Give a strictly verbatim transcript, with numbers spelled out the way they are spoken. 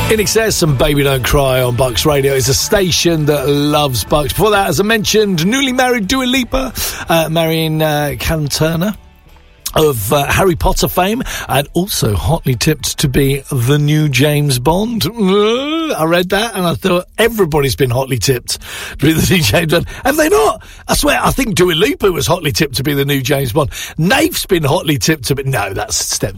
In Excess and Baby Don't Cry on Bucks Radio. It's a station that loves Bucks. Before that, as I mentioned, newly married Dua Lipa, uh, marrying uh, Callum Turner of uh, Harry Potter fame, and also hotly tipped to be the new James Bond. Uh, I read that and I thought everybody's been hotly tipped to be the new James Bond. Have they not? I swear, I think Dua Lipa was hotly tipped to be the new James Bond. Naif's been hotly tipped to be... No, that's steps